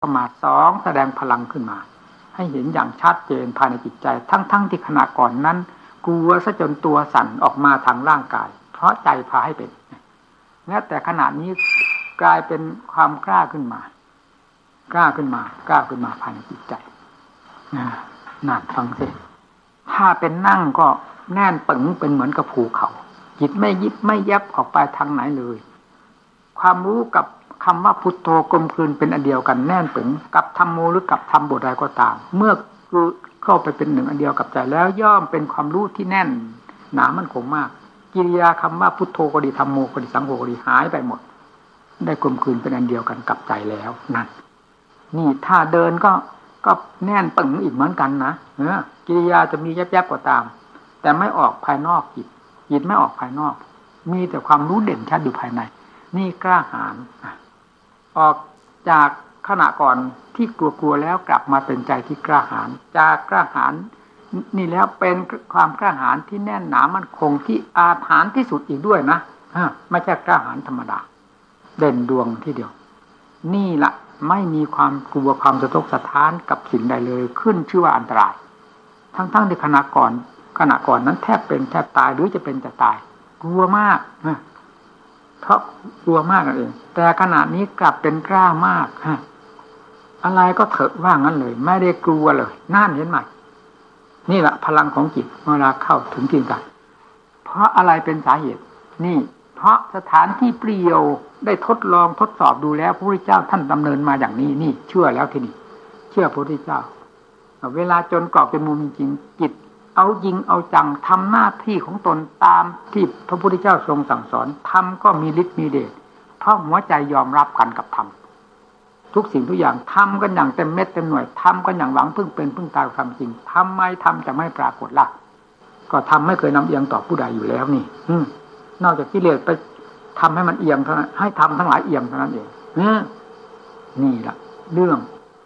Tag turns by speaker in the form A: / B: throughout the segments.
A: เข้ามาสองแสดงพลังขึ้นมาให้เห็นอย่างชัดเจนภายในจิตใจทั้งที่ขณะก่อนนั้นกลัวซะจนตัวสั่นออกมาทางร่างกายเพราะใจพาให้เป็นแม้แต่ขณะนี้กลายเป็นความกล้าขึ้นมากล้าขึ้นมาภายในจิตใจนั่นฟังสิถ้าเป็นนั่งก็แน่นปึงเป็นเหมือนกับภูเขาจิตไม่ยิบไม่ยับออกไปทางไหนเลยความรู้กับคำว่าพุทโธกลมกลืนเป็นอันเดียวกันแน่นปึงกับธัมโมหรือกับธรรมบทใดก็ตามเมื่อเข้าไปเป็นหนึ่งอันเดียวกับใจแล้วย่อมเป็นความรู้ที่แน่นหนามั่นคงมากกิริยาคำว่าพุทโธก็ดีธัมโมก็ดีสังโฆก็ดีหายไปหมดได้กลมกลืนเป็นอันเดียวกันกับใจแล้วนั่นนี่ถ้าเดินก็แน่นปึงอีกเหมือนกันนะกิริยาจะมีแยบๆก็ตามแต่ไม่ออกภายนอกจิตไม่ออกภายนอกมีแต่ความรู้เด่นชัดอยู่ภายในนี่กล้าหาญออกจากขณะก่อนที่กลัวแล้วกลับมาเป็นใจที่กล้าหาญจากกล้าหาญนี่แล้วเป็นความกล้าหาญที่แน่นหนามั่นคงที่อาถรรพ์ที่สุดอีกด้วยนะไม่ใช่กล้าหาญธรรมดาเด่นดวงที่เดียวนี่ละไม่มีความกลัวความสะทกสะท้านกับสิ่งใดเลยขึ้นชื่อว่าอันตรายทั้งที่ขณะก่อนนั้นแทบเป็นแทบตายหรือจะเป็นจะตายกลัวมากเพราะกลัวมากนั่นเองแต่ขณะนี้กลับเป็นกล้ามากอะไรก็เถอะว่างั้นเลยไม่ได้กลัวเลยนั่นเห็นไหมนี่แหละพลังของจิตเวลาเข้าถึงจริงจังเพราะอะไรเป็นสาเหตุนี่เพราะสถานที่เปลี่ยวได้ทดลองทดสอบดูแล้วพระพุทธเจ้าท่านดำเนินมาอย่างนี้นี่เชื่อแล้วทีนี้เชื่อพระพุทธเจ้าเวลาจนกรอบจนมุมจริงจิตเอาจริงเอาจังทำหน้าที่ของตนตามที่พระพุทธเจ้าทรงสั่งสอนทำก็มีฤทธิ์มีเดชเพราะหัวใจยอมรับกันกับธรรมทุกสิ่งทุกอย่างทำกันอย่างเต็มเม็ดเต็มหน่วยทำกันอย่างหวังพึ่งเป็นพึ่งตายความจริงทำไมทำจะไม่ปรากฏล่ะก็ทำไม่เคยนำเอียงต่อผู้ใดอยู่แล้วนี่นอกจากกิเลสไปทำให้มันเอียงเท่านั้นให้ทำทั้งหลายเอียงเท่านั้นเองนี่แหละเรื่อง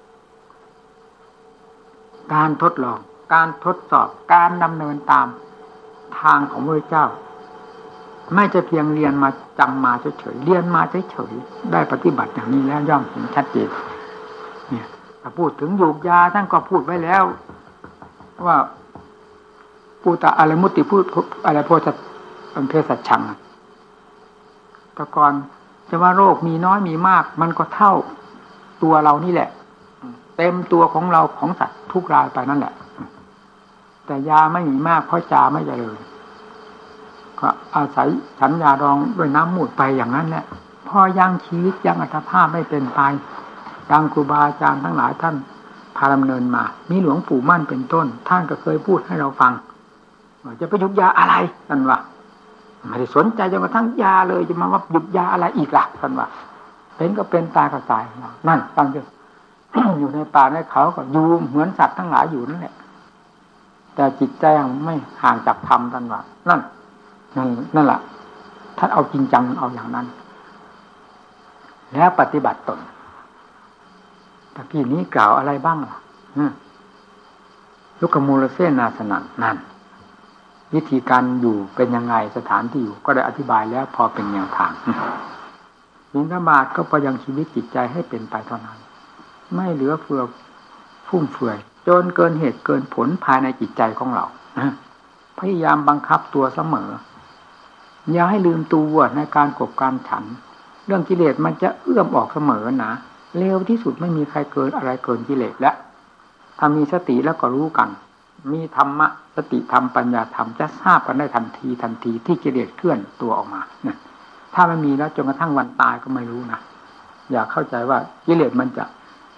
A: การทดลองการทดสอบการดำเนินตามทางของพระเจ้าไม่จะเพียงเรียนมาจำมาเฉยๆเรียนมาเฉยๆได้ปฏิบัติอย่างนี้แล้วย่อมเห็นชัดเจนเนี่ยถ้าพูดถึงยูกยาท่านก็พูดไว้แล้วว่าปูตะอะไรมุติพูดอะไรโพธิเพศสัจฉังแต่ก่อนจะว่าโรคมีน้อยมีมากมันก็เท่าตัวเรานี่แหละเต็มตัวของเราของสัตว์ทุกรายไปนั่นแหละแต่ยาไม่มีมากเพราะจาไม่เจริญก็อาศัยฉันยาดองด้วยน้ำมูดไปอย่างนั้นแหละพอยังชีวิตยังอัตภาพไม่เป็นไปดังครูบาอาจารย์ทั้งหลายท่านพาดำเนินมามีหลวงปู่มั่นเป็นต้นท่านก็เคยพูดให้เราฟังว่าจะไปหยุดยาอะไรท่านว่าไม่ได้สนใจจนกระทั่งยาเลยจะมาว่าหยุดยาอะไรอีกล่ะท่านว่าเป็นก็เป็นตายก็ตายนั่นฟังเถอะ อยู่ในป่าในเขาก็อยู่เหมือนสัตว์ทั้งหลายอยู่นั่นแหละแต่จิตใจไม่ห่างจากธรรมท่านว่านั่นแหละท่านเอาจริงจังเอาอย่างนั้นแล้วปฏิบัติตนตะกี้นี้กล่าวอะไรบ้างล่ะลุกมูลเสนาสนันนั่นวิธีการอยู่เป็นยังไงสถานที่อยู่ก็ได้อธิบายแล้วพอเป็นแนวทางบิณฑบาตก็พยายามชีวิตจิตใจให้เป็นไปเท่านั้นไม่เหลือเฟือฟุ่มเฟือยจนเกินเหตุเกินผลภายในจิตใจของเราพยายามบังคับตัวเสมออย่าให้ลืมตัวในการกบการฉันเรื่องกิเลสมันจะเอื้อมออกเสมอนะเร็วที่สุดไม่มีใครเกินอะไรเกินกิเลสแล้วถ้ามีสติแล้วก็รู้กันมีธรรมะสติธรรมปัญญาธรรมจะทราบกันได้ทันทีที่กิเลสเคลื่อนตัวออกมาถ้าไม่มีแล้วจนกระทั่งวันตายก็ไม่รู้นะอย่าเข้าใจว่ากิเลสมันจะ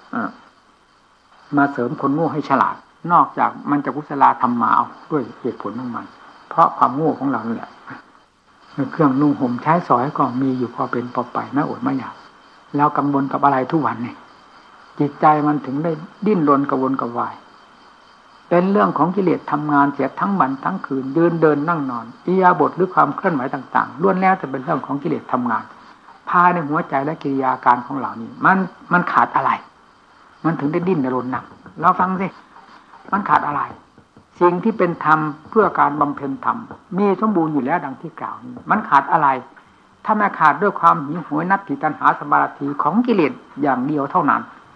A: มาเสริมคนโง่ให้ฉลาดนอกจากมันจะกุศลธรรมมาเอาด้วยเหตุผลของมันเพราะความโง่ของเรานี่แหละเครื่องนุ่งห่มใช้สอยก็มีอยู่พอเป็นพอไปไม่อดไม่อยากแล้วกังวลกับอะไรทุกวันนี่จิตใจมันถึงได้ดิ้นรนกระวนกระวายเป็นเรื่องของกิเลสทำงานเสียทั้งวันทั้งคืนเดินนั่งนอนอิริยาบถหรือความเคลื่อนไหวต่างๆล้วนแล้วจะเป็นเรื่องของกิเลสทำงานภายในหัวใจและกิริยาการของเรานี่มันขาดอะไรมันถึงได้ดิ้นรนหนักเราฟังสิมันขาดอะไรสิ่งที่เป็นธรรมเพื่อการบำเพ็ญธรรมมีสมบูรณ์อยู่แล้วดังที่กล่าวนี้มันขาดอะไรถ้าไม่ขาดด้วยความหิวโหยนัตถิตัณหาสมาธิของกิเลสอย่างเดียวเท่านั้นมัน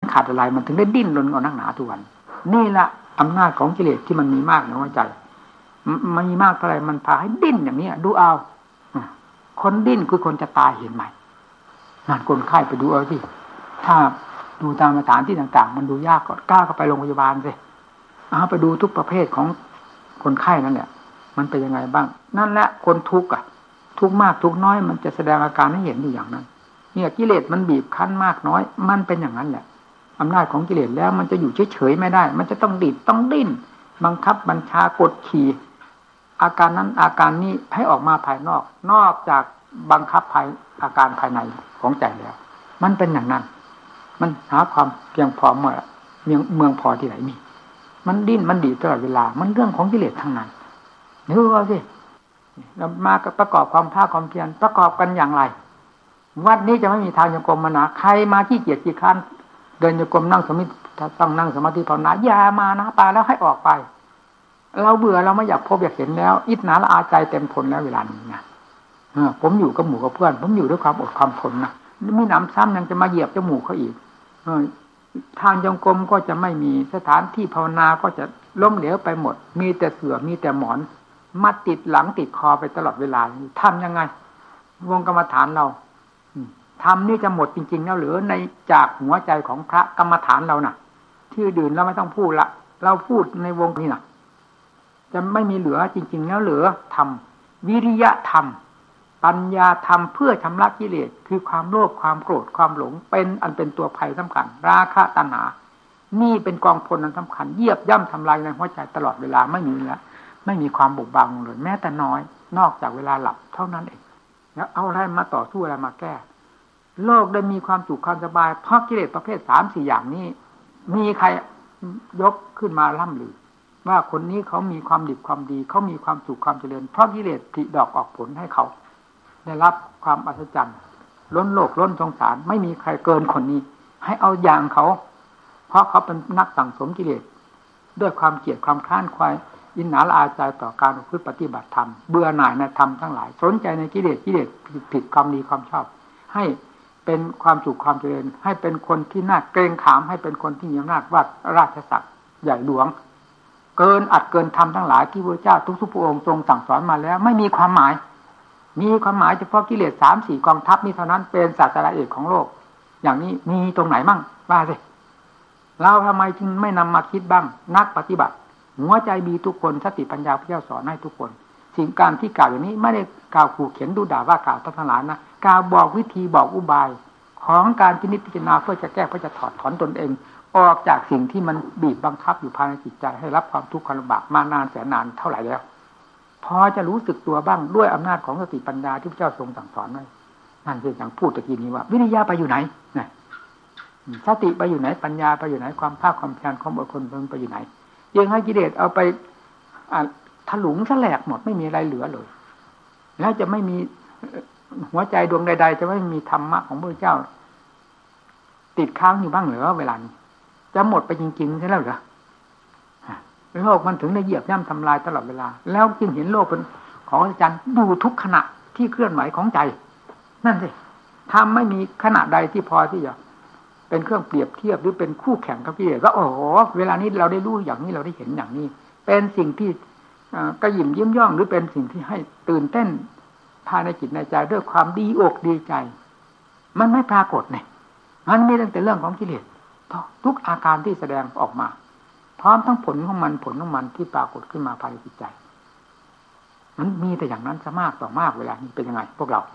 A: ขาดอะไรมันถึงได้ดิ้นรนเอานักหนาทุกวันนี่แหละอำนาจของกิเลสที่มันมีมากในหัวใจมันมีมากเท่าไรมันพาให้ดิ้นอย่างนี้ดูเอาคนดิ้นคือคนจะตายเห็นไหมงานคนไข้ไปดูเอาสิถ้าดูตามสถานที่ต่างๆมันดูยากก็กล้าเข้าไปโรงพยาบาลสิไปดูทุกประเภทของคนไข้นั่นแหละมันเป็นยังไงบ้างนั่นแหละคนทุกข์ทุกข์มากทุกข์น้อยมันจะแสดงอาการให้เห็นอยู่อย่างนั้นเนี่ยกิเลสมันบีบคั้นมากน้อยมันเป็นอย่างนั้นแหละอำนาจของกิเลสแล้วมันจะอยู่เฉยๆไม่ได้มันจะต้องดิดต้องดิ้นบังคับบัญชากดขี่อาการนั้นอาการนี้ให้ออกมาภายนอกนอกจากบังคับภายอาการภายในของใจแล้วมันเป็นอย่างนั้นมันหาความเพียงพอเมืองพอที่ไหนมีมันดิ้นมันดีตลอดเวลามันเรื่องของกิเลสทั้งนั้นนึกเอาสิเรามาประกอบความภาคความเพียรประกอบกันอย่างไรวัดนี้จะไม่มีทางโยกรมมานะใครมาขี้เกียจขี้ค้านเดินโยกรมนั่งสมาธิต้องนั่งสมาธิภาวนาอย่ามานะตายแล้วให้ออกไปเราเบื่อเราไม่อยากพบอยากเห็นแล้วอิจฉาละอาใจเต็มทนแล้วเวลานี้นะผมอยู่กับหมู่กับเพื่อนผมอยู่ด้วยความอดความทนนะมีหนำซ้ำยังจะมาเหยียบจมูกเขาอีกทางจงกรมก็จะไม่มีสถานที่ภาวนาก็จะล้มเหลวไปหมดมีแต่เสื่อมีแต่หมอนมาติดหลังติดคอไปตลอดเวลาทำยังไงวงกรรมฐานเราทำนี่จะหมดจริงๆแล้วหรือในจากหัวใจของพระกรรมฐานเราน่ะที่อื่นเราไม่ต้องพูดละเราพูดในวงนี้น่ะจะไม่มีเหลือจริงๆแล้วเหลือธรรมวิริยะธรรมปัญญาธรรมเพื่อชำระกิเลสคือความโลภความโกรธความหลงเป็นอันเป็นตัวภัยสำคัญราคะตัณหานี่เป็นกองพลอันสำคัญเหยียบย่ำทำลายในหัวใจตลอดเวลาไม่มีแล้วไม่มีความบุกบังเลยแม้แต่น้อยนอกจากเวลาหลับเท่านั้นเองแล้วเอาอะไรมาต่อสู้อะไรมาแก้โลกได้มีความสุขความสบายเพราะกิเลสประเภท 3-4 อย่างนี้มีใครยกขึ้นมาล่ำลือว่าคนนี้เขามีความดีความดีเขามีความสุขความเจริญเพราะกิเลสผลิดอกออกผลให้เขาได้รับความอัศจรรย์ล้นโลกล้นสงสารไม่มีใครเกินคนนี้ให้เอาอย่างเขาเพราะเขาเป็นนักสั่งสมกิเลสด้วยความเกลียดความคร้านควายอินหนาละอาใจต่อการพึ่งปฏิบัติธรรมเบื่อหน่ายในธรรมทั้งหลายสนใจในกิเลสผิดความดีความชอบให้เป็นความสุขความเจริญให้เป็นคนที่น่าเกรงขามให้เป็นคนที่มีอำนาจวาดราชศักดิ์ใหญ่หลวงเกินอัดเกินธรรมทั้งหลายที่พระเจ้าทุกๆพระองค์ทรงสั่งสอนมาแล้วไม่มีความหมายมีความหมายเฉพาะกิเลส 3-4 กองทัพนี้เท่านั้นเป็นศาสตราเอกของโลกอย่างนี้มีตรงไหนมั่งว่าสิเราทำไมจึงไม่นำมาคิดบ้างนักปฏิบัติหัวใจมีทุกคนสติปัญญาพระเจ้าสอนให้ทุกคนสิ่งการที่กล่าวอย่างนี้ไม่ได้กล่าวขู่เข็นดูด่าว่ากล่าวทั้งหลายนะกล่าวบอกวิธีบอกอุบายของการพิจารณาเพื่อจะแก้เพื่อจะถอดถอนตนเองออกจากสิ่งที่มันบีบบังคับอยู่ภายในจิตใจให้รับความทุกข์ความลำบากมานานแสนนานเท่าไหร่แล้วพอจะรู้สึกตัวบ้างด้วยอำนาจของสติปัญญาที่พระเจ้าทรงสั่งสอนไว้นั่นคืออย่างพูดตะกี้นี้ว่าวิริยะไปอยู่ไหนนะสติไปอยู่ไหนปัญญาไปอยู่ไหนความภาคความเพียรความอดทนไปอยู่ไหนยังให้กิเลสเอาไปถลุงแสลกหมดไม่มีอะไรเหลือเลยแล้วจะไม่มีหัวใจดวงใดๆจะไม่มีธรรมะของพระเจ้าติดค้างอยู่บ้างหรือเวลานี้จะหมดไปจริงๆใช่แล้วเหรอโลกมันถึงได้เหยียบย่ำทำลายตลอดเวลาแล้วจึงเห็นโลกเป็นของอาจารย์ดูทุกขณะที่เคลื่อนไหวของใจนั่นสิทำไม่มีขณะใดที่พอที่จะเป็นเครื่องเปรียบเทียบหรือเป็นคู่แข่งกับกิเลสก็โอ้โหเวลานี้เราได้รู้อย่างนี้เราได้เห็นอย่างนี้เป็นสิ่งที่กระหยิ่มยิ้มย่องหรือเป็นสิ่งที่ให้ตื่นเต้นภายในจิตในใจด้วยความดีอกดีใจมันไม่ปรากฏเนี่ยมันมีตั้งแต่เรื่องของกิเลสทุกอาการที่แสดงออกมาพร้อมทั้งผลของมันที่ปรากฏขึ้นมาภายในจิตใจมันมีแต่อย่างนั้นซะมากต่อมากเวลานี้เป็นยังไงพวกเรา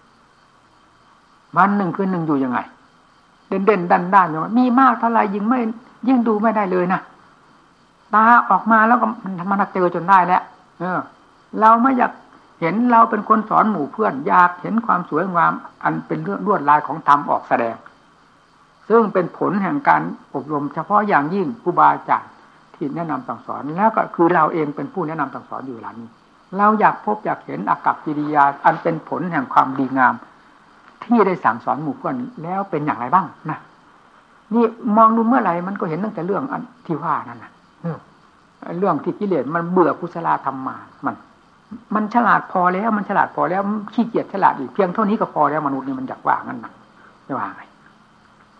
A: วันหนึ่งคืนหนึ่งอยู่ยังไงเด่นด้านอย่างมีมากเท่าไรยิ่งดูไม่ได้เลยนะตาออกมาแล้วก็มันเจอจนได้แล้วเราไม่อยากเห็นเราเป็นคนสอนหมู่เพื่อนอยากเห็นความสวยงามอันเป็นเรื่องลวดลายของธรรมออกแสดงซึ่งเป็นผลแห่งการอบรมเฉพาะอย่างยิ่งครูบาอาจารย์ที่แนะนำสั่งสอนแล้วก็คือเราเองเป็นผู้แนะนำสั่งสอนอยู่หลังนี้เราอยากพบอยากเห็นอากัปกิริยาอันเป็นผลแห่งความดีงามที่ได้สั่งสอนหมู่เพื่อนแล้วเป็นอย่างไรบ้างนะนี่มองดูเมื่อไหร่มันก็เห็นตั้งแต่เรื่องอันที่ว่านั่นนะเรื่องที่กิเลสมันเบื่อกุศลธรรมมามันฉลาดพอแล้วมันฉลาดพอแล้วขี้เกียจฉลาดอีกเพียงเท่านี้ก็พอแล้วมนุษย์นี่มันอยากว่างั้นนะจะว่าไงกุ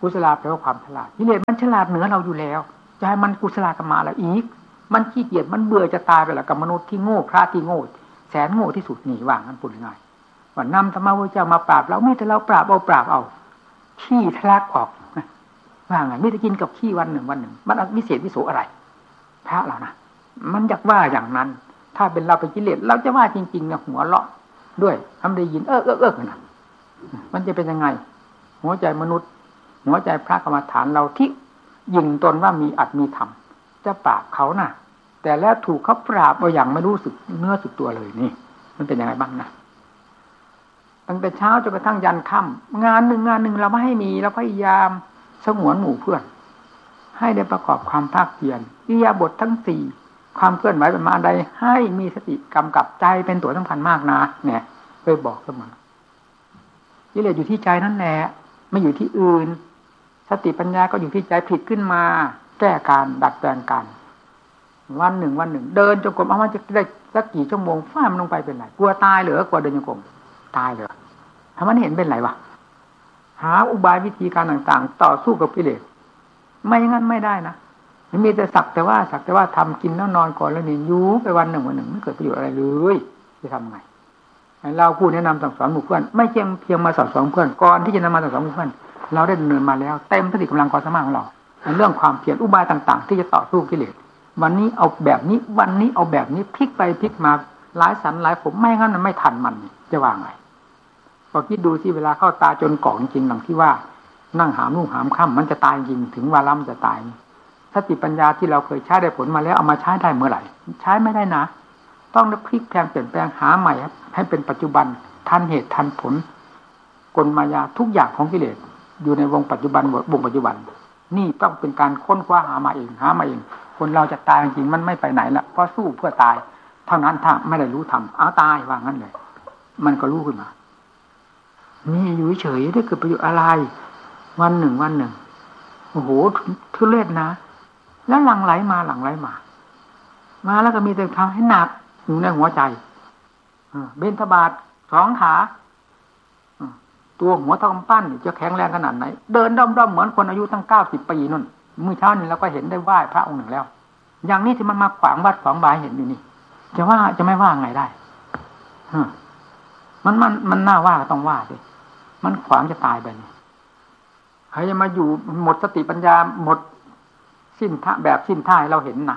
A: กุศลแปลว่าความฉลาดกิเลสมันฉลาดเหนือเราอยู่แล้วจะให้มันกุศลกรรมาแล้วอีกมันขี้เกียจมันเบื่อจะตายไปแล้วกับมนุษย์ที่โง่พระที่โง่แสนโง่ที่สุดนี่ว่างั้นพูดง่ายว่านำธรรมะพระเจ้ามาปราบเราไม่แต่เราปราบเอาขี้ทะลักออกว่าไงไม่ได้กินกับขี้วันหนึ่งมันวิเศษวิโสอะไรพระเรานะมันอยากว่าอย่างนั้นถ้าเป็นเราเป็นกิเลสเราจะว่าจริงๆเนี่ยหัวเราะด้วยทำได้ยินนะมันจะเป็นยังไงหัวใจมนุษย์หัวใจพระกรรมฐานเราที่ยิงตนว่ามีอัตมีธรรมจะปราบเขานะแต่แล้วถูกเขาปราบเอาอย่างไม่รู้สึกเนื้อสึกตัวเลยนี่มันเป็นยังไงบ้างนะตั้งแต่เช้าจนกระทั่งยันค่ำงานหนึ่งเราไม่ให้มีเราพยายามสงวนหมู่เพื่อนให้ได้ประกอบความภาคเพียรอิริยาบถทั้งสี่ความเคลื่อนไหวเป็นมาใดให้มีสติกำกับใจเป็นตัวสำคัญมากนะเนี่ยเคยบอกเสมอกิเลสอยู่ที่ใจนั่นแหละไม่อยู่ที่อื่นสติปัญญาก็อยู่ที่ใจผิดขึ้นมาแก้การดัดแปลงกันวันหนึ่งเดินจงกรมเอามันจะได้สักกี่ชั่วโมงฟ้ามันลงไปเป็นไรกลัวตายเหรอกลัวเดินจงกรมตายเหรอถ้ามันเห็นเป็นไรวะหาอุบายวิธีการต่างๆต่อสู้กับกิเลสไม่งั้นไม่ได้นะมีแต่สักแต่ว่าทำกินแล้วนอนก่อนแล้วนี่ยูไปวันหนึ่งไม่เกิดประโยชน์อะไรเลยจะทำไงเราผู้แนะนำสั่งสอนหมู่เพื่อนไม่เพียงมาสอนเพื่อนก่อนที่จะนำมาสั่งสอนหมู่เพื่อนเราได้ดำเนินมาแล้วเต็มสติกำลังความสามารถของเราในเรื่องความเพียรอุบายต่างๆที่จะต่อสู้กิเลสวันนี้เอาแบบนี้วันนี้เอาแบบนี้พลิกไปพลิกมาหลายสันหลายผมไม่งั้นมันไม่ทันมันจะว่าไงพอคิดดูสิเวลาเข้าตาจนกล่องจริงๆหลังที่ว่านั่งหามลุ่งหามค่ำมันจะตายจริงถึงวาระมันจะตายสติปัญญาที่เราเคยใช้ได้ผลมาแล้วเอามาใช้ได้เมื่อไหร่ใช้ไม่ได้นะต้องพลิกแปลงเปลี่ยนแปลงหาใหม่ให้เป็นปัจจุบันทันเหตุทันผลกลมายาทุกอย่างของกิเลสอยู่ในวงปัจจุบันวงปัจจุบันนี่ต้องเป็นการค้นคว้าหามาเองคนเราจะตายจริงมันไม่ไปไหนละเพราะสู้เพื่อตายเท่านั้นถ้าไม่ได้รู้ทำเอาตายว่างั้นเลยมันก็รู้ขึ้นมานี่อยู่เฉยได้เกิดประโยชน์อะไรวันหนึ่งโอ้โหทุเรศนะแล้วหลั่งไหลมาแล้วก็มีแต่ทำให้หนักอยู่ในหัวใจเบญทบาท2 ขาตัวหัวเท่ากำปั้นจะแข็งแรงขนาดไหนเดินด้อมเหมือนคนอายุตั้ง90 ปีนั่นเมื่อเช้านี้เราก็เห็นได้ไหว้พระองค์หนึ่งแล้วอย่างนี้ที่มันมาขวางวัดขวางบายเห็นอยู่นี่จะไม่ว่าไงได้มันน่าว่าก็ต้องว่าสิมันขวางจะตายไปนี่ใครจะมาอยู่หมดสติปัญญาหมดสิ้นท่าแบบสิ้นท่าให้เราเห็นนะ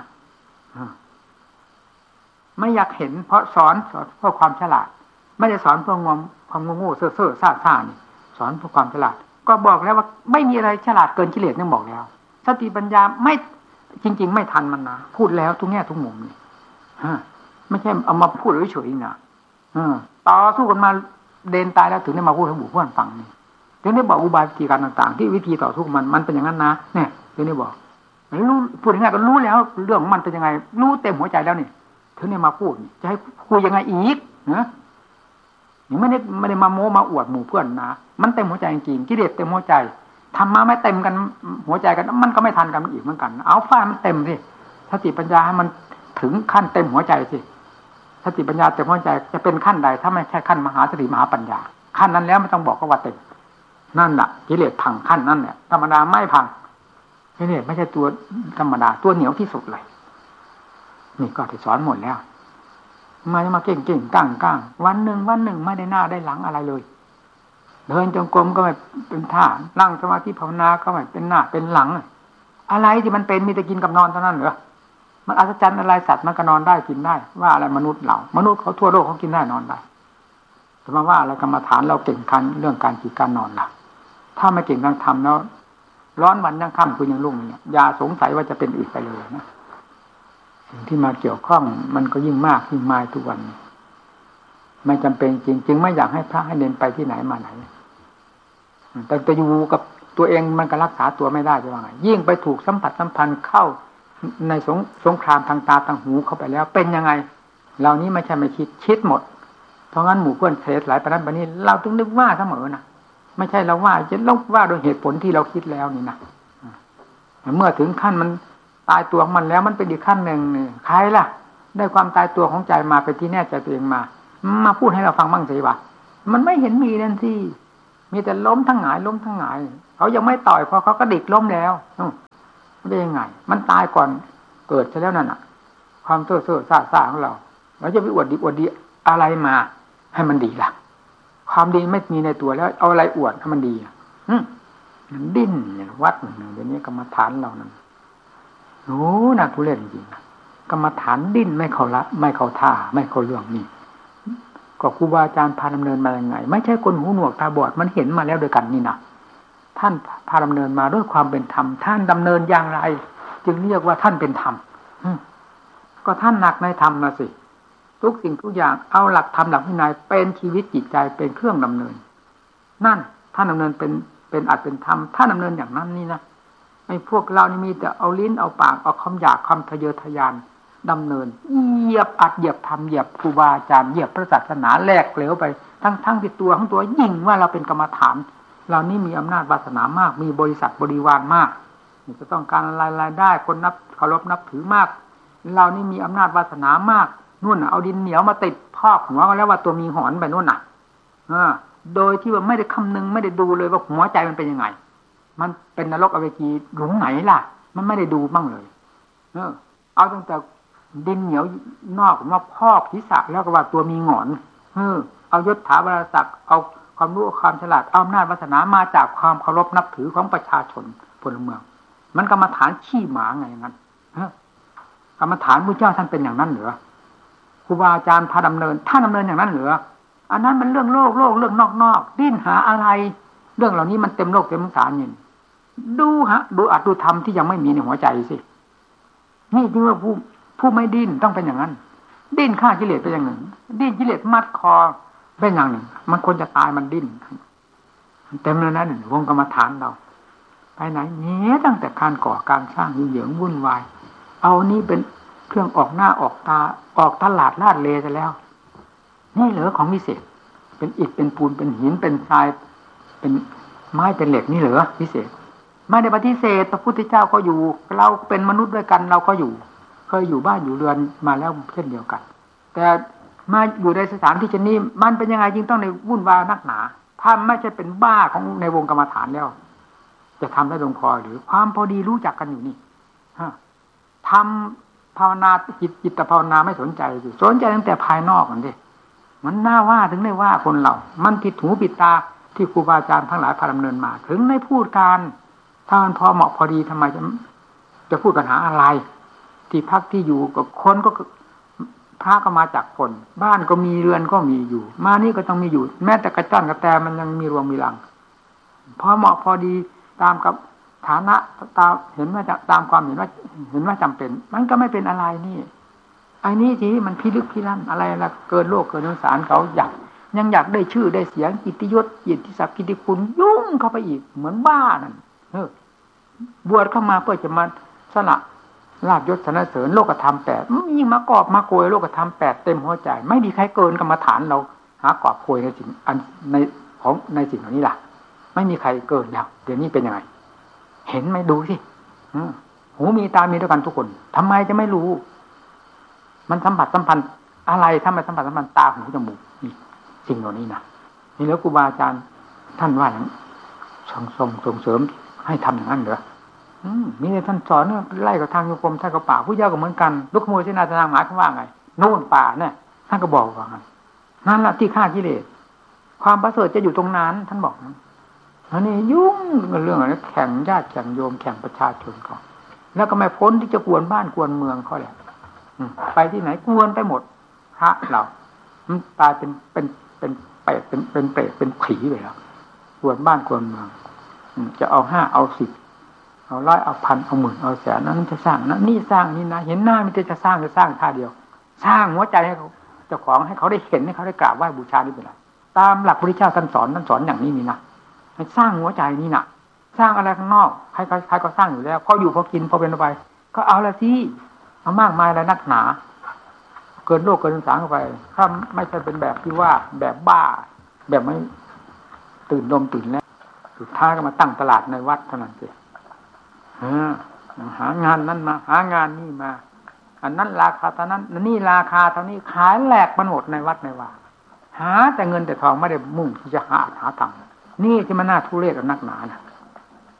A: ไม่อยากเห็นเพราะสอนเพื่อความฉลาดไม่ได้สอนเพื่องความโง่เซ่อซ่านี่สอนเพื่อความฉลาดก็บอกแล้วว่าไม่มีอะไรฉลาดเกินกิเลสนี่บอกแล้วสติปัญญาไม่จริงๆไม่ทันมันนะพูดแล้วทุกแง่ทุกมุมนี่ไม่ใช่เอามาพูดเฉยๆนะต่อสู้กันมาเดินตายแล้วถึงได้มาพูดให้หมู่เพื่อนฟังนี่ถึงได้บอกอุบายวิธีการต่างๆที่วิธีต่อสู้มันเป็นอย่างนั้นนะเนี่ยถึงได้บอกรู้พูดง่ายๆก็รู้แล้วเรื่องของมันเป็นยังไงรู้เต็มหัวใจแล้วนี่ถึงได้มาพูดจะให้คุยยังไงอีกนะยังไม่ได้มาโม้มาอวดหมู่เพื่อนนะมันเต็มหัวใจจริงๆกิเลสเต็มหัวใจทำมาไม่เต็มกันหัวใจกันมันก็ไม่ทันกันอีกเหมือนกันเอาฟ้ามันเต็มสิสติปัญญาให้มันถึงขั้นเต็มหัวใจสิสติปัญญาเต็มหัวใจจะเป็นขั้นใดถ้าไม่ใช่ขั้นมหาสติมหาปัญญาขั้นนั้นแล้วไม่ต้องบอกก็ว่าเต็มนั่นแหละกิเลสพังขั้นนั้นเนี่ยธรรมดาไม่พังกิเลสไม่ใช่ตัวธรรมดาตัวเหนียวที่สุดเลยนี่ก็ที่สอนหมดแล้วมาเก่งก้างวันหนึ่งไม่ได้หน้าได้หลังอะไรเลยเดินจงกรมก็ไม่เป็นท่านั่งสมาธิภาวนาก็ไม่เป็นหน้าเป็นหลังอะไรที่มันเป็นมีแต่กินกับนอนเท่านั้นเหรอมันอัศจรรย์อะไรสัตว์มันก็นอนได้กินได้ว่าอะไรมนุษย์มนุษย์เขาทั่วโลกเขากินได้นอนได้แต่ว่าอะไรกรรมฐานเราเก่งคันเรื่องการกินการนอนล่ะถ้าไม่เก่งทางธรรมแล้วร้อนวันยังค่ำคืนยังรุ่งเนี่ยอย่าสงสัยว่าจะเป็นอีกไปเลยนะสิ่งที่มาเกี่ยวข้องมันก็ยิ่งมากยิ่งมาทุกวันไม่จำเป็นจริงจึงไม่อยากให้พระให้เน้นไปที่ไหนมาไหนแต่จะอยู่กับตัวเองมันก็รักษาตัวไม่ได้จะว่าไงยิ่งไปถูกสัมผัสสัมพันธ์เข้าในสงครามทางตาทางหูเข้าไปแล้วเป็นยังไงเหล่านี้ไม่ใช่ไม่คิดหมดเพราะงั้นหมู่เพื่อนเทศหลายประนั้นประนี้เราต้องนึกว่าเสมอนะไม่ใช่เราว่าจะต้องว่าโดยเหตุผลที่เราคิดแล้วนี่นะเมื่อถึงขั้นมันตายตัวของมันแล้วมันเป็นอีกขั้นหนึ่งนี่ใครล่ะได้ความตายตัวของใจมาเป็นที่แน่ใจตัวเองมาพูดให้เราฟังบ้างสิวะมันไม่เห็นมีนั่นสิมีแต่ล้มทั้งหงายเขายังไม่ต่อยเพราะเขากระดิกล้มแล้วมันได้ยังไงมันตายก่อนเกิดซะแล้วนั่นน่ะความเซ่อซ่าของเราจะไปอวดดีอะไรมาให้มันดีล่ะความดีไม่มีในตัวแล้วเอาอะไรอวดให้มันดีมันดิ้นอย่างวัดหนึ่งเดี๋ยวนี้กรรมฐานเรานั้นโอ้น่าทุเรศจริงกรรมฐานดิ้นไม่เข้าละไม่เข้าท่าไม่เข้าเรื่องนี่ก็ครูบาอาจารย์พาดำเนินมาอย่างไงไม่ใช่คนหูหนวกตาบอดมันเห็นมาแล้วด้วยกันนี่นะท่านพาดำเนินมาด้วยความเป็นธรรมท่านดำเนินอย่างไรจึงเรียกว่าท่านเป็นธรรมก็ท่านหนักในธรรมนะสิทุกสิ่งทุกอย่างเอาหลักธรรมหลักวินัยเป็นชีวิตจิตใจเป็นเครื่องดำเนินนั่นท่านดำเนินเป็นอัตเป็นธรรมท่านดำเนินอย่างนั้นนี่นะไอ้พวกเรานี่มีแต่เอาลิ้นเอาปากเอาคำหยาบคำทะเยอทะยานดำเนินเหยียบอัดเหยียบธรรมเหยียบครูบาอาจารย์เหยียบพระศาสนาแหลกเหลวไปทั้งที่ตัวของตัวยิ่งว่าเราเป็นกรรมฐานเรานี่มีอำนาจวาสนามากมีบริษัทบริวารมากนี่จะต้องการอะไรรายได้คนนับเคารพนับถือมากเรานี่มีอำนาจวาสนามากนู่นเอาดินเหนียวมาติดพอกหัวก็แล้วว่าตัวมีหอนไปนู่นน่ะโดยที่ว่าไม่ได้คำนึงไม่ได้ดูเลยว่าหัวใจมันเป็นยังไงมันเป็นนรกอเวจีหลงไหนล่ะมันไม่ได้ดูบ้างเลยเอาตั้งแต่ดินเหนียวนอกมาพอกศีรษะแล้วก็ว่าตัวมีหงอนเอายศถาบรรดาศักดิ์เอาความรู้ความฉลาดเอาอำนาจวาสนามาจากความเคารพนับถือของประชาชนพลเมืองมันกรรมฐานขี้หมาไงอย่างนั้นกรรมฐานพระเจ้าท่านเป็นอย่างนั้นเหรอครูบาอาจารย์พาดำเนินท่านดำเนินอย่างนั้นเหรออันนั้นมันเรื่องโลกเรื่องนอกดิ้นหาอะไรเรื่องเหล่านี้มันเต็มโลกเต็มสงสารนี่ดูอัตดูธรรมที่ยังไม่มีในหัวใจสินี่จึงว่าผู้ไม่ดิ้นต้องเป็นอย่างนั้นดิ้นฆ่ากิเลสเป็นอย่างหนึ่งดิ้นกิเลสมัดคอเป็นอย่างหนึ่งมันควรจะตายมันดิ้นเต็มเลยนะวงกรรมฐานเราไปไหนเนี้ยตั้งแต่การก่อการสร้างเหยิงวุ่นวายเอานี่เป็นเครื่องออกหน้าออกตาออกตลาดลาดเลซะแล้วนี่เหรอของวิเศษเป็นอิฐเป็นปูนเป็นหินเป็นทรายเป็นไม้เป็นเหล็กนี่เหรอวิเศษไม่ได้ปฏิเสธพระพุทธเจ้าก็อยู่เราเป็นมนุษย์ด้วยกันเราก็อยู่เคยอยู่บ้านอยู่เรือนมาแล้วเช่นเดียวกันแต่มาอยู่ในสถานที่เช่นนี้มันเป็นยังไงจึงต้องในวุ่นวายนักหนาถ้าไม่ใช่เป็นบ้าของในวงกรรมฐานแล้วจะทำได้ลงคอหรือความพอดีรู้จักกันอยู่นี่ทำภาวนาจิตภาวนาไม่สนใจอยู่สนใจตั้งแต่ภายนอกมันดิมันน่าว่าถึงได้ว่าคนเรามันผิดหูผิดตาที่ครูบาอาจารย์ทั้งหลายพาดำเนินมาถึงได้พูดการถ้ามันพอเหมาะพอดีทำไมจะพูดปัญหาอะไรที่พักที่อยู่กับคนก็พระก็มาจากคนบ้านก็มีเรือนก็มีอยู่มานี่ก็ต้องมีอยู่แม้แต่กระจ้อนกระแตมันยังมีรวงมีรังพอเหมาะพอดีตามกับฐานะตามเห็นว่าตามความเห็นว่าจำเป็นมันก็ไม่เป็นอะไรนี่ไอ้นี่ที่มันพิลึกพิลั่นอะไรละเกินโลกเกินสงสารเขายังอยากได้ชื่อได้เสียงกิตติยศกิตติศักดิ์กิตติคุณยุ่งเข้าไปอีกเหมือนบ้านั่นบวชเข้ามาเพื่อจะมาสละลาภยศสรรเสริญโลกธรรม8ยิ่งมากอบมาโกยโลกธรรม8เต็มหัวใจไม่มีใครเกินกรรมฐานเราหากอบโกยในสิ่งในสิ่งเหล่านี้ล่ะไม่มีใครเกินแล้วเดี๋ยวนี้เป็นยังไงเห็นไหมดูสิหูมีตามีด้วยกันทุกคนทำไมจะไม่รู้มันสัมพันธ์อะไรถ้าไม่สัมพันธ์ตาหูจมูกนี่สิ่งเหล่านี้นะนี่แล้วครูบาอาจารย์ท่านว่าอย่างส่งเสริมให้ทำอย่างนั้นเหรอมีแต่ท่านสอนไล่กับทางโยกรมท่านกับป่าผู้เจ้าก็เหมือนกันลูกขโมยเสนาสนางหมายเขาว่าไงโน่นป่าเนี่ยท่านก็บอกว่านั่นแหละที่ฆ่ากิเลสความประเสริฐจะอยู่ตรงนั้นท่านบอกนะอันนี้ยุ่งเรื่องอะไรแข่งญาติแข่งโยมแข่งประชาชนเขาแล้วก็ไม่พ้นที่จะกวนบ้านกวนเมืองเขาแหละไปที่ไหนกวนไปหมดพระเราตายเป็นเปรตเป็นผีไปแล้วกวนบ้านกวนเมืองจะเอา5เอา10เอา100เอา1,000เอา10,000เอา100,000นั้นจะสร้างนะนี่สร้างนี่นะเห็นหน้ามันจะสร้างท่าเดียวสร้างหัวใจให้เขาเจ้าของให้เขาได้เห็นให้เขาได้กราบไหว้บูชานี่เป็นไรตามหลักพระพุทธเจ้าท่านสอนอย่างนี้นี่นะให้สร้างหัวใจนี่นะสร้างอะไรข้างนอกใครก็สร้างอยู่แล้วพออยู่พอกินพอเป็นไปก็เอาละสิเอามากมายอะไรนักหนาเกินโลกเกินสงสารเข้าไปถ้าไม่ใช่เป็นแบบที่ว่าแบบบ้าแบบไม่ตื่นนมตื่นแล้วสุดท้ายก็มาตั้งตลาดในวัดเท่านั้นเองหางานนั้นมาหางานนี่มาอันนั้นราคาเท่านั้นนี่ราคาเท่านี้ขายแหลกมันหมดในวัดในว่าหาแต่เงินแต่ทองไม่ได้มุ่งที่จะหาทางนี่ที่มันน่าทุเรศนักหนานะ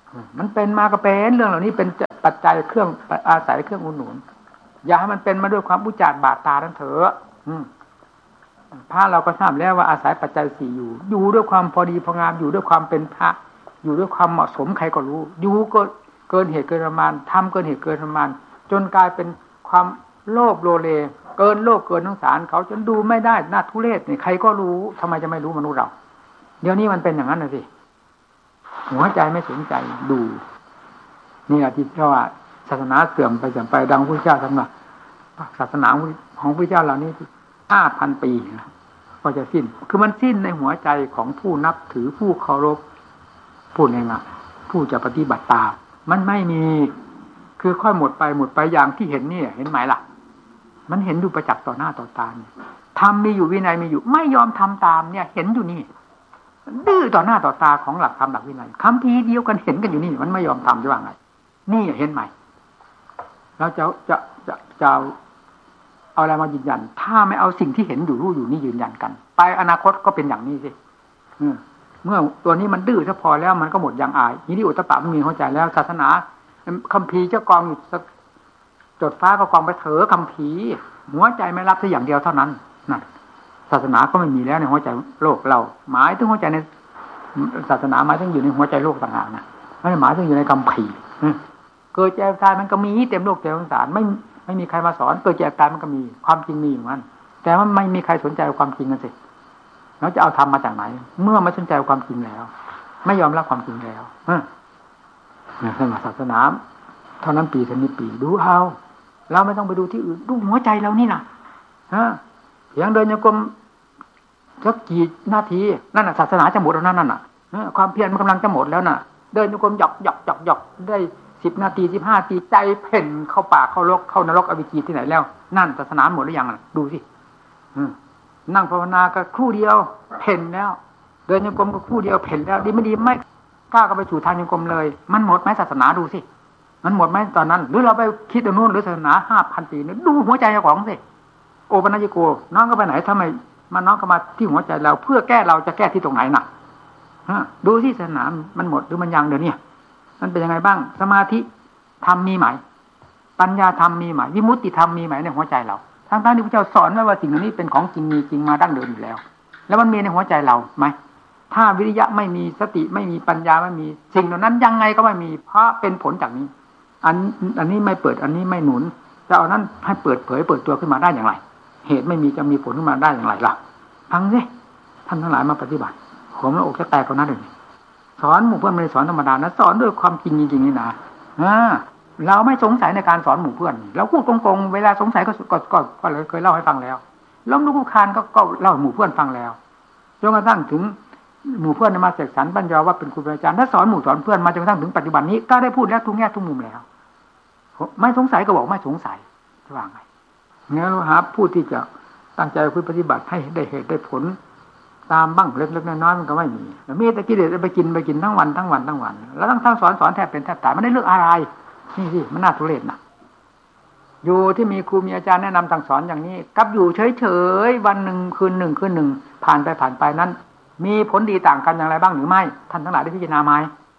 A: มันเป็นมาก็เป็นเรื่องเหล่านี้เป็นปัจจัยเครื่องอาศัยเครื่องอุดหนุนอย่าให้มันเป็นมาด้วยความอุจจาระบาดตาทั้งเถอะพระเราก็ทราบแล้วว่าอาศัยปัจจัยสี่อยู่ด้วยความพอดีพองามอยู่ด้วยความเป็นพระอยู่ด้วยความเหมาะสมใครก็รู้อยู่ก็เกินเหตุเกินประมาณทำเกินเหตุเกินประมาณจนกลายเป็นความโลภโลเลเกินโลภเกินสงสารเขาจนดูไม่ได้น่าทุเรศนี่ใครก็รู้ทำไมจะไม่รู้มนุษย์เราเดี๋ยวนี้มันเป็นอย่างนั้นนะสิหัวใจไม่สนใจดูนี่แหละที่เรียกว่าศาสนาเสื่อมไปดังพระพุทธเจ้าทั้งหลายศาสนาของพระพุทธเจ้าเหล่านี้ 5,000 ปีก็จะสิ้นคือมันสิ้นในหัวใจของผู้นับถือผู้เคารพผู้เองผู้จะปฏิบัติตามมันไม่มีคือค่อยหมดไปอย่างที่เห็นนี่เห็นไหมล่ะมันเห็นอยู่ประจักษ์ต่อหน้าต่อตาทำมีอยู่วินัยมีอยู่ไม่ยอมทำตามเนี่ยเห็นอยู่นี่ดื้อต่อหน้าต่อตาของหลักธรรมหลักวินัยคำพีเดียวกันเห็นกันอยู่นี่มันไม่ยอมทำจะว่าไงนี่เห็นไหมเราจะเอาอะไรมายืนยันถ้าไม่เอาสิ่งที่เห็นอยู่รู้อยู่นี่ยืนยันกันไปอนาคตก็เป็นอย่างนี้สิเมื่อตัวนี้มันดื้อถ้าพอแล้วมันก็หมดอย่างอายนี่ที่อุตตปะมันมีเข้าใจแล้วศาสนาคัมภีร์เจ้ากองอยู่จดฟ้าก็กองไปเถอคัมภีร์หัวใจไม่รับแค่อย่างเดียวเท่านั้นนั่นศาสนาก็ไม่มีแล้วในหัวใจโลกเราหมายถึงหัวใจในศาสนาหมายถึงอยู่ในหัวใจโลกต่างหากนะไม่หมายถึงอยู่ในคัมภีร์เกิดแก่ตายมันก็มีเต็มโลกเต็มสงสารไม่มีใครมาสอนเกิดแก่ตายมันก็มีความจริงมีอย่างนั้นแต่ว่าไม่มีใครสนใจความจริงกันสิแล้วจะเอาธรรมมาจากไหนเมื่อไม่สนใจความจริงแล้วไม่ยอมรับความจริงแล้วศาสนาเท่านั้นปีเท่านี้ปีดูเอาเราไม่ต้องไปดูที่อื่นดูหัวใจเรานี่นะเพียงเดินโยกมสักกี่นาทีนั่นน่ะศาสนาจะหมดแล้วนั่นน่ะความเพียรมันกำลังจะหมดแล้วน่ะเดินโยกมหยอกได้10 นาที15 นาทีใจเพ่นเข้าป่าเข้านรกอวิจีที่ไหนแล้วนั่นศาสนาหมดหรือยังดูสินั่งภาวนาก็ครู่เดียวเพ่นแล้วเดินโยกมก็ครู่เดียวเพ่นแล้วดีไม่ดีไม่กล้าก็ไปสู่ทางโยกมเลยมันหมดไหมศาสนาดูสิมันหมดไหมตอนนั้นหรือเราไปคิดตรงนู้นหรือศาสนา 5,000 ปีนี่ดูหัวใจเจ้าของสิโอปัญญิโกน้องก็ไปไหนทำไมมาน้องก็มาที่หัวใจเราเพื่อแก้เราจะแก้ที่ตรงไหนน่ะดูสิศาสนามันหมดหรือมันยังเดี๋ยวนี้มันเป็นยังไงบ้างสมาธิธรรมมีไหมปัญญาธรรมมีไหมวิมุตติธรรมมีไหมในหัวใจเราทั้งที่พระเจ้าสอนไว้ว่าสิ่งนี้เป็นของจริงมีจริงมาดั้งเดิมอยู่แล้วแล้วมันมีในหัวใจเราไหมถ้าวิริยะไม่มีสติไม่มีปัญญาไม่มีสิ่งเหล่านั้นยังไงก็ไม่มีเพราะเป็นผลจากนี้อันนี้ไม่เปิดอันนี้ไม่หนุนจะเอานั้นให้เปิดเผยเปิดตัวขึ้นมาได้อย่างไรเหตุไม่มีจะมีผลขึ้นมาได้อย่างไรล่ะฟังสิท่านทั้งหลายมาปฏิบัติผมแล้วอกจะแตกกันนะเดี๋ยวนี้สอนหมู่เพื่อนไม่ได้สอนธรรมดานะสอนด้วยความจริงจริงนี่นะเราไม่สงสัยในการสอนหมู่เพื่อนเราพูดตรงๆเวลาสงสัยก็เลยเคยเล่าให้ฟังแล้วล้มลุกคลุกคลานก็เล่าหมู่เพื่อนฟังแล้วจนกระทั่งถึงหมู่เพื่อนมาเสกสรรปัญญาว่าเป็นครูเป็นอาจารย์ถ้าสอนหมู่สอนเพื่อนมาจนกระทั่งถึงปัจจุบันนี้ก็ได้พูดแล้วทุกแง่ทุกมุมแล้วไม่สงสัยก็บอกไม่สงสัยจะว่าไงงั้นเราหาผู้ที่จะตั้งใจคุยปฏิบัติให้ได้เหตุได้ผลตามบ้างเล็กๆน้อยๆมันก็ไม่มีมีแต่กิเลสไปกินทั้งวันแล้วทั้งสอนแทบเป็นแทบตายไม่ได้เลือกอะไรนี่สิมันน่าทุเรศนะอยู่ที่มีครูมีอาจารย์แนะนำสั่งสอนอย่างนี้กับอยู่เฉยๆวันหนึ่งคืนหนึ่งผ่านไปนั้นมีผลดีต่างกันอย่างไรบ้างหรือไม่ท่านทั้งหลายได้พิจารณาไหม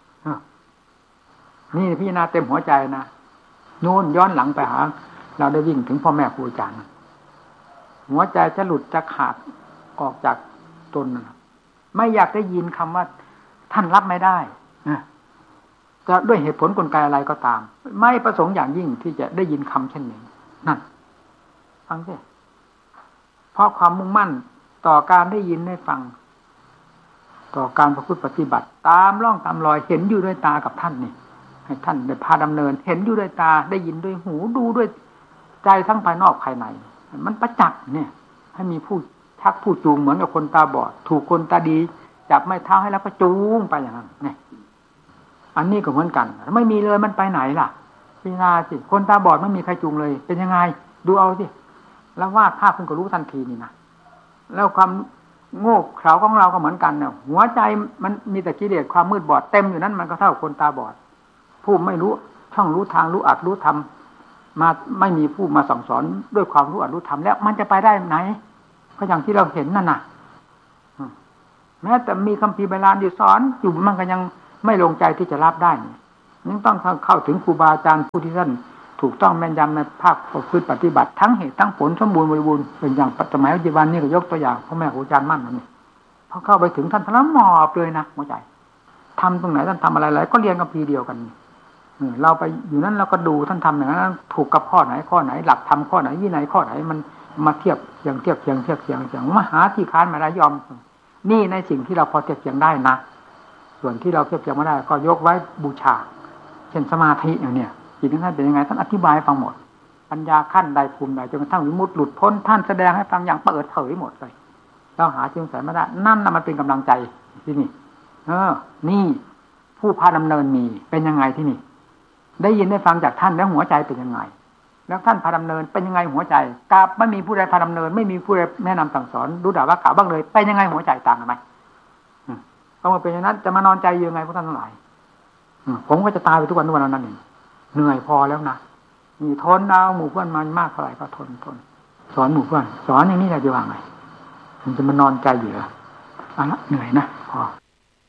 A: นี่พิจารณาเต็มหัวใจนะนู่นย้อนหลังไปหาเราได้วิ่งถึงพ่อแม่ครูอาจารย์หัวใจจะหลุดจะขาดออกจากตนไม่อยากได้ยินคำว่าท่านรับไม่ได้จะด้วยเหตุผลกลไกอะไรก็ตามไม่ประสงค์อย่างยิ่งที่จะได้ยินคำเช่นนี้นั่นฟังสิเพราะความมุ่งมั่นต่อการได้ยินได้ฟังต่อการประพฤติปฏิบัติตามร่องตามรอยเห็นอยู่ด้วยตากับท่านนี่ให้ท่านได้พาดำเนินเห็นอยู่ด้วยตาได้ยินด้วยหูดูด้วยใจทั้งภายนอกภายในมันประจักษ์เนี่ยให้มีผู้ชักผู้จูงเหมือนกับคนตาบอดถูกคนตาดีจับไม้เท้าให้แล้วก็จูงไปอย่างนั้นเนี่ยอันนี้ก็เหมือนกันไม่มีเลยมันไปไหนล่ะพิจารณาสิคนตาบอดไม่มีใครจูงเลยเป็นยังไงดูเอาสิแล้ววาดภาพคุณก็รู้ทันทีนี่นะแล้วความโง่เขลาของเราก็เหมือนกันเนี่ยหัวใจมันมีแต่กิเลสความมืดบอดเต็มอยู่นั้นมันก็เท่าคนตาบอดผู้ไม่รู้ช่องรู้ทางรู้อัดรู้ทำมาไม่มีผู้มาสั่งสอนด้วยความรู้อัดรู้ทำแล้วมันจะไปได้ไหนก็อย่างที่เราเห็นนั่นน่ะแม้แต่มีคัมภีร์โบราณอยู่สอนอยู่มันก็ยังไม่ลงใจที่จะรับได้นี่ต้องเข้าถึงครูบาอาจารย์ผู้ที่ท่านถูกต้องแม่นยำในภาคประพฤติปฏิบัติทั้งเหตุทั้งผลสมบูรณ์บริบูรณ์เป็นอย่างปัจจุบันปัจจุบันนี่ก็ยกตัวอย่างพ่อแม่ครูอาจารย์มั่นนี่พอเข้าไปถึงท่านพระหมอบเลยนะหัวใจทำตรงไหนท่านทำอะไรก็เรียนกับพีเดียวกันเราไปอยู่นั้นเราก็ดูท่านทำอย่างนั้นถูกกับข้อไหนหลักธรรมข้อไหนวินัยข้อไหนมันมาเทียบเคียงมหาที่ค้านมาได้ยอมนี่ในสิ่งที่เราพอเทียบเคียงได้นะส่วนที่เราเทียบเคียงไม่ได้ก็ยกไว้บูชาเช่นสมาธิเนี่ยจิตท่านเป็นยังไงท่านอธิบายฟังหมดปัญญาขั้นใดภูมิใดจนกระทั่งวิมุตติหลุดพ้นท่านแสดงให้ฟังอย่างเปิดเผยหมดเลยเราหาจึงสายไม่ได้นั่นน่ะมันเป็นกำลังใจที่นี่นี่ผู้พาดำเนินมีเป็นยังไงที่นี่ได้ยินได้ฟังจากท่านแล้วหัวใจเป็นยังไงแล้วท่านพาดำเนินเป็นยังไงหัวใจกาบไม่มีผู้ใดพาดำเนินไม่มีผู้ใดแนะนำสั่งสอนรู้ด่าว่ากล่าวบ้างเลยเป็นยังไงหัวใจต่างกันไหมก็มาเป็นอย่างนั้นจะมานอนใจยังไงพวกท่านทั้งหลายผมก็จะตายไปทุกวันนั้นเองเหนื่อยพอแล้วนะมีทนเอาหมู่เพื่อนมันมากเท่าไหร่ก็ทนสอนหมู่เพื่อนสอนอย่างนี้จะว่าไงมันจะมานอนใจอยู่เหรอเอาละเหนื่อยนะพอ